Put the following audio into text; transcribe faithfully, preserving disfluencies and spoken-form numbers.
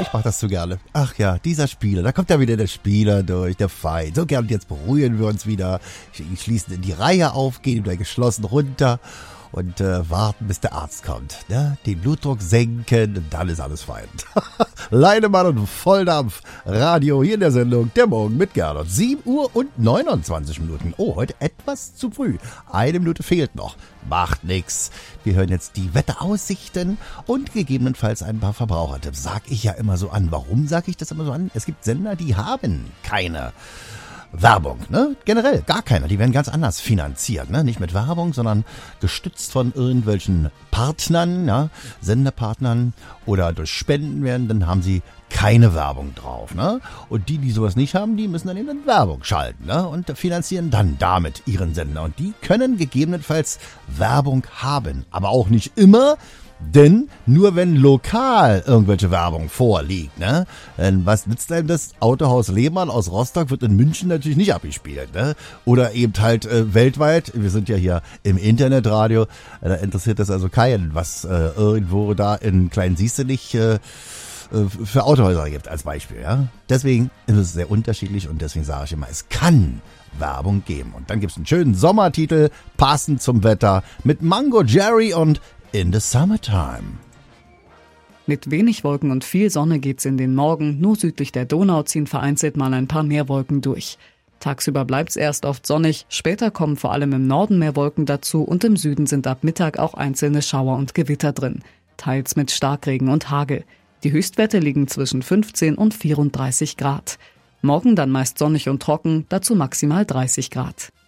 ich mach das so gerne. Ach ja, dieser Spieler, da kommt ja wieder der Spieler durch, der Feind. So gern, jetzt beruhigen wir uns wieder, schließen in die Reihe auf, gehen wieder geschlossen runter und äh, warten, bis der Arzt kommt. Ne? Den Blutdruck senken und dann ist alles fein. Leinemann und Volldampf. Radio hier in der Sendung Der Morgen mit Gernot. sieben Uhr und neunundzwanzig Minuten. Oh, heute etwas zu früh. Eine Minute fehlt noch. Macht nix. Wir hören jetzt die Wetteraussichten und gegebenenfalls ein paar Verbrauchertipps. Sag ich ja immer so an. Warum sage ich das immer so an? Es gibt Sender, die haben keine Werbung, ne? Generell gar keiner. Die werden ganz anders finanziert, ne? Nicht mit Werbung, sondern gestützt von irgendwelchen Partnern, ja? Senderpartnern oder durch Spenden werden, dann haben sie keine Werbung drauf, ne? Und die, die sowas nicht haben, die müssen dann eben Werbung schalten, ne? Und finanzieren dann damit ihren Sender. Und die können gegebenenfalls Werbung haben, aber auch nicht immer. Denn nur wenn lokal irgendwelche Werbung vorliegt, ne? Denn was nützt einem das? Autohaus Lehmann aus Rostock wird in München natürlich nicht abgespielt, ne? Oder eben halt äh, weltweit. Wir sind ja hier im Internetradio. Da interessiert das also keinen, was äh, irgendwo da in Klein-Siestenich äh, für Autohäuser gibt, als Beispiel, ja? Deswegen ist es sehr unterschiedlich und deswegen sage ich immer, es kann Werbung geben. Und dann gibt es einen schönen Sommertitel, passend zum Wetter, mit Mango Jerry und In the Summertime. Mit wenig Wolken und viel Sonne geht's in den Morgen. Nur südlich der Donau ziehen vereinzelt mal ein paar mehr Wolken durch. Tagsüber bleibt's erst oft sonnig, später kommen vor allem im Norden mehr Wolken dazu und im Süden sind ab Mittag auch einzelne Schauer und Gewitter drin. Teils mit Starkregen und Hagel. Die Höchstwerte liegen zwischen fünfzehn und vierunddreißig Grad. Morgen dann meist sonnig und trocken, dazu maximal dreißig Grad.